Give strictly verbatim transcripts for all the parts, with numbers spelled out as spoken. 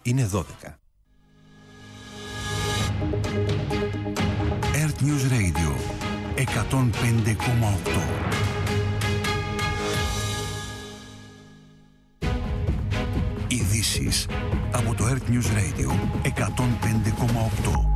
Είναι δώδεκα. Earth News Radio εκατόν πέντε κόμμα οκτώ. Ειδήσεις από το Earth News Radio εκατόν πέντε κόμμα οκτώ.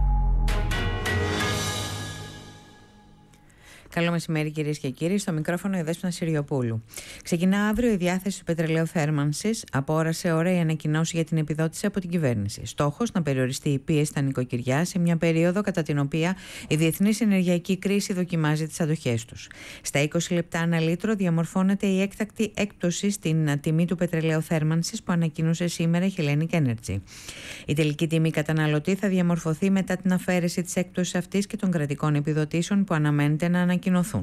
Καλό μεσημέρι, κυρίες και κύριοι. Στο μικρόφωνο η Δέσποινα Συριοπούλου. Ξεκινά αύριο η διάθεση του πετρελαίου θέρμανσης. Από ώρα σε ώρα η ανακοινώση για την επιδότηση από την κυβέρνηση. Στόχος να περιοριστεί η πίεση στα νοικοκυριά σε μια περίοδο κατά την οποία η διεθνής ενεργειακή κρίση δοκιμάζει τις αντοχές τους. Στα είκοσι λεπτά ανά λίτρο διαμορφώνεται η έκτακτη έκπτωση στην τιμή του πετρελαίου θέρμανσης που ανακοίνωσε σήμερα η Hellenic Energy. Η τελική τιμή καταναλωτή θα διαμορφωθεί μετά την αφαίρεση της έκπτωσης αυτής και των κρατικών επιδοτήσεων που αναμένεται να ανακοινωθούν.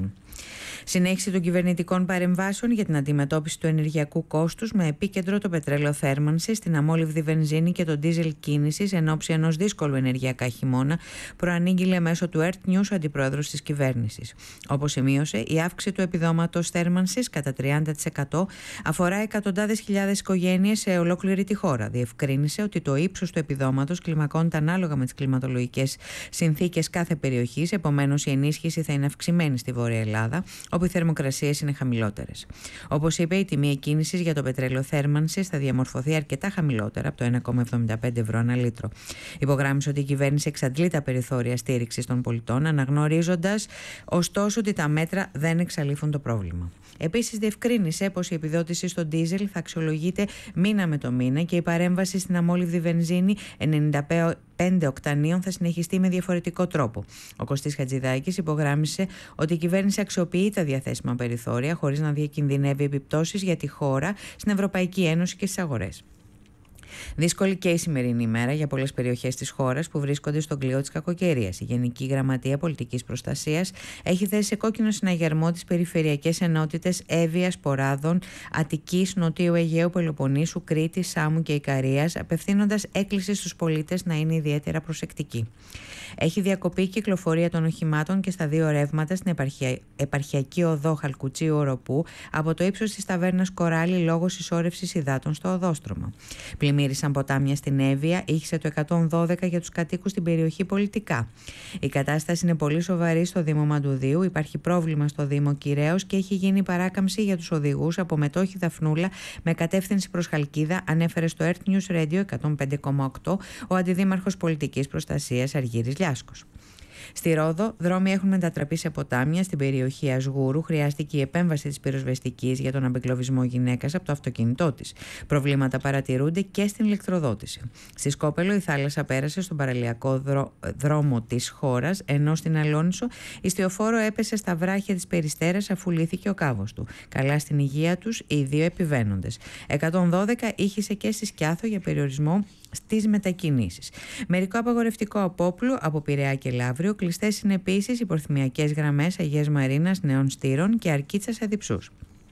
Συνέχιση των κυβερνητικών παρεμβάσεων για την αντιμετώπιση του ενεργειακού κόστους με επίκεντρο το πετρέλαιο θέρμανσης, την αμόλυβδη βενζίνη και το ντίζελ κίνησης εν ώψη ενός δύσκολου ενεργειακά χειμώνα, προανήγγειλε μέσω του Earth News ο αντιπρόεδρος της κυβέρνησης. Όπως σημείωσε, η αύξηση του επιδόματος θέρμανσης κατά τριάντα τοις εκατό αφορά εκατοντάδες χιλιάδες οικογένειες σε ολόκληρη τη χώρα. Διευκρίνησε ότι το ύψος του επιδόματος κλιμακώνεται ανάλογα με τις κλιματολογικές συνθήκες κάθε περιοχής, επομένως η ενίσχυση θα είναι αυξημένη στη Βόρεια Ελλάδα, όπου οι θερμοκρασίες είναι χαμηλότερες. Όπως είπε, η τιμή εκκίνησης για το πετρέλαιο θέρμανσης θα διαμορφωθεί αρκετά χαμηλότερα από το ένα κόμμα εβδομήντα πέντε ευρώ ανά λίτρο. Υπογράμμισε ότι η κυβέρνηση εξαντλεί τα περιθώρια στήριξης των πολιτών, αναγνωρίζοντας ωστόσο ότι τα μέτρα δεν εξαλείφουν το πρόβλημα. Επίσης, διευκρίνησε πως η επιδότηση στο ντίζελ θα αξιολογείται μήνα με το μήνα και η παρέμβαση στην αμόλυβδη βενζίνη ενενήντα πέντε οκτανίων θα συνεχιστεί με διαφορετικό τρόπο. Ο Κωστής Χατζηδάκης υπογράμμισε ότι η κυβέρνηση αξιοποιεί τα διαθέσιμα περιθώρια χωρίς να διακινδυνεύει επιπτώσεις για τη χώρα, στην Ευρωπαϊκή Ένωση και στις αγορές. Δύσκολη και η σημερινή ημέρα για πολλές περιοχές της χώρας που βρίσκονται στον κλειό της κακοκαιρίας. Η Γενική Γραμματεία Πολιτικής Προστασίας έχει θέσει σε κόκκινο συναγερμό τις περιφερειακές ενότητες Εύβοιας, Ποράδων, Αττικής, Νοτίου Αιγαίου, Πελοποννήσου, Κρήτης, Σάμου και Ικαρίας, απευθύνοντας έκκληση στους πολίτες να είναι ιδιαίτερα προσεκτικοί. Έχει διακοπεί η κυκλοφορία των οχημάτων και στα δύο ρεύματα στην επαρχια... επαρχιακή οδό Χαλκουτσίου Οροπού από το ύψος της ταβέρνας Κοράλη λόγω συσσόρευσης υδάτων στο οδόστρωμα. Πλημμύρισαν ποτάμια στην Εύβοια, ήχησε το εκατόν δώδεκα για τους κατοίκους στην περιοχή πολιτικά. Η κατάσταση είναι πολύ σοβαρή στο Δήμο Μαντουδίου, υπάρχει πρόβλημα στο Δήμο Κυραίος και έχει γίνει παράκαμψη για τους οδηγούς από Μετόχη Δαφνούλα με κατεύθυνση προς Χαλκίδα, ανέφερε στο Earth News Radio εκατόν πέντε κόμμα οκτώ ο Αντιδήμαρχος Πολιτικής Προστασίας Αργύρης Λιάσκος. Στη Ρόδο, δρόμοι έχουν μετατραπεί σε ποτάμια. Στην περιοχή Ασγούρου χρειάστηκε η επέμβαση της πυροσβεστικής για τον απεγκλωβισμό γυναίκας από το αυτοκίνητό της. Προβλήματα παρατηρούνται και στην ηλεκτροδότηση. Στη Σκόπελο, η θάλασσα πέρασε στον παραλιακό δρό... δρόμο της χώρας, ενώ στην Αλόνισο η στιοφόρο έπεσε στα βράχια της Περιστέρας αφού λύθηκε ο κάβος του. Καλά στην υγεία τους οι δύο επιβαίνοντες. εκατόν δώδεκα ήχησε και στη Σκιάθο για περιορισμό στις μετακινήσεις. Μερικό απαγορευτικό απόπλου από Πειραιά και Λαύριο. Κλειστές είναι επίσης οι προθυμιακές γραμμές Αγίας Μαρίνας, Νέων Στήρων και Αρκίτσας Αδιψούς.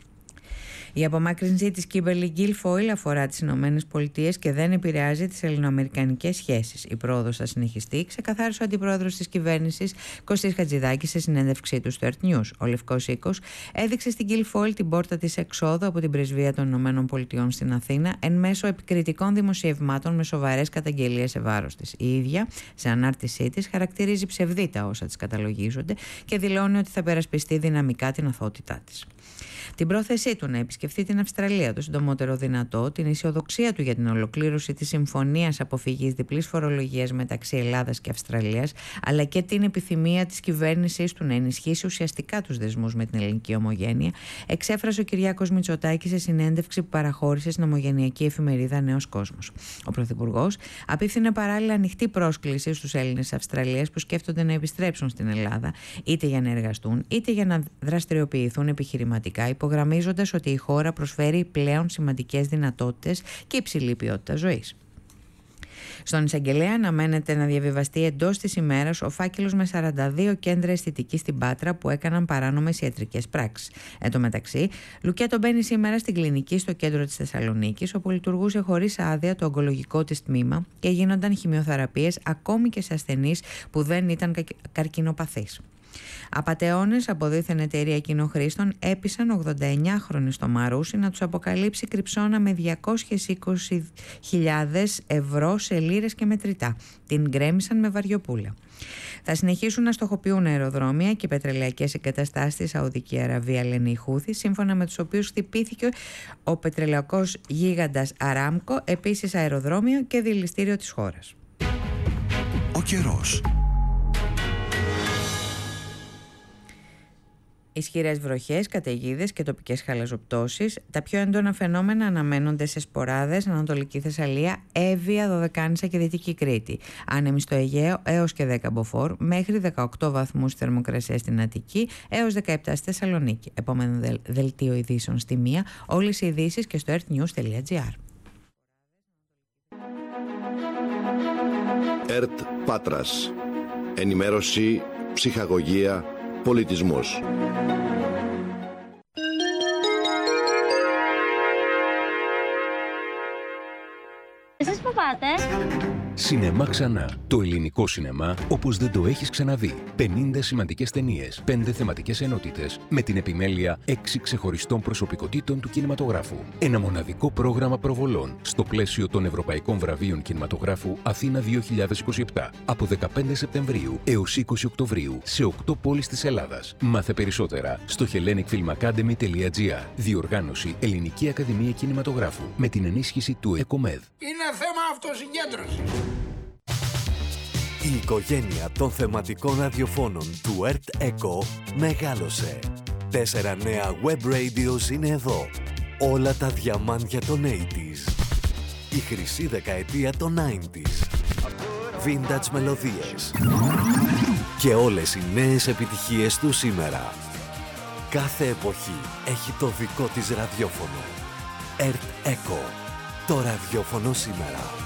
Η απομάκρυνση της Κίμπερλι Γκίλφοιλ αφορά τις Ηνωμένες Πολιτείες και δεν επηρεάζει τις ελληνοαμερικανικές σχέσεις. Η πρόοδος θα συνεχιστεί, ξεκαθάρισε ο αντιπρόεδρος της κυβέρνησης Κωστής Χατζηδάκης σε συνέντευξή του στο Earth News. Ο Λευκός Οίκος έδειξε στην Γκίλφοιλ την πόρτα της εξόδου από την πρεσβεία των Ηνωμένων Πολιτειών στην Αθήνα εν μέσω επικριτικών δημοσιευμάτων με σοβαρές καταγγελίες σε βάρος της. Η ίδια, σε ανάρτησή της, χαρακτηρίζει ψευδή τα όσα της καταλογίζονται και δηλώνει ότι θα περασπιστεί δυναμικά την αθωότητά της. Την πρόθεσή του να επισκεφθεί την Αυστραλία το συντομότερο δυνατό, την αισιοδοξία του για την ολοκλήρωση της συμφωνίας αποφυγής διπλής φορολογίας μεταξύ Ελλάδας και Αυστραλίας, αλλά και την επιθυμία της κυβέρνησης του να ενισχύσει ουσιαστικά τους δεσμούς με την ελληνική ομογένεια, εξέφρασε ο Κυριάκος Μητσοτάκης σε συνέντευξη που παραχώρησε στην ομογενειακή εφημερίδα Νέος Κόσμος. Ο Πρωθυπουργός απίφθινε παράλληλα ανοιχτή πρόσκληση στους Έλληνες της Αυστραλίας που σκέφτονται να επιστρέψουν στην Ελλάδα, είτε για να εργαστούν είτε για να δραστηριοποιηθούν επιχειρηματικά, υπογραμμίζοντας ότι η χώρα προσφέρει πλέον σημαντικές δυνατότητες και υψηλή ποιότητα ζωής. Στον εισαγγελέα αναμένεται να διαβιβαστεί εντός της ημέρας ο φάκελος με σαράντα δύο κέντρα αισθητικής στην Πάτρα που έκαναν παράνομες ιατρικές πράξεις. Εν τω μεταξύ, Λουκέτο μπαίνει σήμερα στην κλινική στο κέντρο της Θεσσαλονίκης, όπου λειτουργούσε χωρίς άδεια το ογκολογικό της τμήμα και γίνονταν χημειοθεραπείες ακόμη και σε ασθενείς που δεν ήταν καρκινοπαθείς. Απατεώνες από δίθεν εταιρεία κοινοχρήστων έπεισαν ογδονταεννιάχρονη στο Μαρούσι να τους αποκαλύψει κρυψώνα με διακόσιες είκοσι χιλιάδες ευρώ σε λίρες και μετρητά. Την γκρέμισαν με βαριοπούλα. Θα συνεχίσουν να στοχοποιούν αεροδρόμια και πετρελαϊκές εγκαταστάσεις στη Σαουδική Αραβία, λένε οι Χούθη, σύμφωνα με τους οποίους χτυπήθηκε ο πετρελαϊκός γίγαντας Αράμκο, επίσης αεροδρόμιο και δηληστήριο της χώρας. Ο καιρός. Ισχυρές βροχές, καταιγίδες και τοπικές χαλαζοπτώσεις. Τα πιο έντονα φαινόμενα αναμένονται σε Σποράδες, Ανατολική Θεσσαλία, Εύβοια, Δωδεκάνησα και Δυτική Κρήτη. Άνεμοι στο Αιγαίο έως και δέκα μποφόρ, μέχρι δεκαοκτώ βαθμούς θερμοκρασία στην Αττική, έως δεκαεπτά στη Θεσσαλονίκη. Επόμενο δελ, δελτίο ειδήσεων στη μία, όλες οι ειδήσεις και στο earth news τελεία gr. ΕΡΤ Πάτρας. Ενημέρωση, ψυχαγωγία, πολιτισμός. Εσείς που πάτε? Σινεμά ξανά. Το ελληνικό σινεμά όπως δεν το έχεις ξαναδεί. πενήντα σημαντικές ταινίες, πέντε θεματικές ενότητες, με την επιμέλεια έξι ξεχωριστών προσωπικότητων του κινηματογράφου. Ένα μοναδικό πρόγραμμα προβολών στο πλαίσιο των Ευρωπαϊκών Βραβείων Κινηματογράφου Αθήνα δύο χιλιάδες είκοσι επτά από δεκαπέντε Σεπτεμβρίου έως είκοσι Οκτωβρίου σε οκτώ πόλεις της Ελλάδας. Μάθε περισσότερα στο hellenic film academy τελεία gr. Διοργάνωση Ελληνική Ακαδημία Κινηματογράφου με την ενίσχυση του ΕΚΟΜΕΔ. Είναι θέμα αυτοσυγκέντρωσης. Η οικογένεια των θεματικών ραδιοφώνων του ΕΡΤ ΕΚΟ μεγάλωσε. Τέσσερα νέα web radios είναι εδώ. Όλα τα διαμάντια των ογδόντα. Η χρυσή δεκαετία των ενενήντα. Vintage μελωδίες. Και όλες οι νέες επιτυχίες του σήμερα. Κάθε εποχή έχει το δικό της ραδιόφωνο. ΕΡΤ ΕΚΟ. Το ραδιόφωνο σήμερα.